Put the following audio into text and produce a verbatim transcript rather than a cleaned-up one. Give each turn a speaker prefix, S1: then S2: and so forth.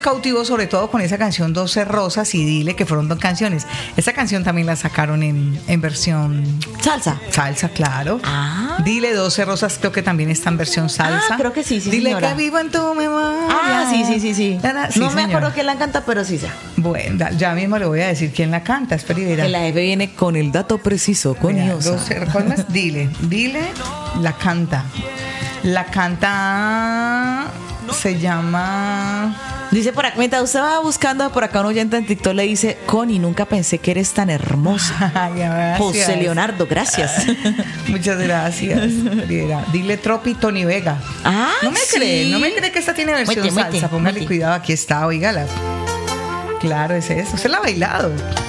S1: Cautivó sobre todo con esa canción doce Rosas y Dile, que fueron dos canciones. Esa canción también la sacaron en, en versión
S2: salsa.
S1: Salsa, claro.
S2: Ah.
S1: Dile doce Rosas, creo que también está en versión salsa.
S2: Ah, creo que sí, sí,
S1: Dile
S2: señora.
S1: que vivo en tu memoria.
S2: Ah, sí, sí, sí, sí.
S1: La, la, sí
S2: no me
S1: señora.
S2: acuerdo quién la canta, pero sí sé.
S1: Bueno, ya mismo le voy a decir quién la canta. Espera y verá.
S2: En la F viene con el dato preciso, con
S1: Mira,
S2: Iosa.
S1: doce, ¿cuál más? Dile, Dile, la canta. La canta se llama...
S2: Dice por acá, mientras usted va buscando por acá un oyente en TikTok le dice, Connie, nunca pensé que eres tan hermosa.
S1: Ay, gracias.
S2: José Leonardo, gracias.
S1: Muchas gracias. Mira, Dile Tropi, Tony Vega.
S2: Ah,
S1: No me
S2: sí.
S1: cree, no me cree que esta tiene versión
S2: Muete,
S1: salsa.
S2: muete,
S1: Póngale
S2: muete.
S1: cuidado, aquí está, oígala. Claro, es eso. Usted la ha bailado.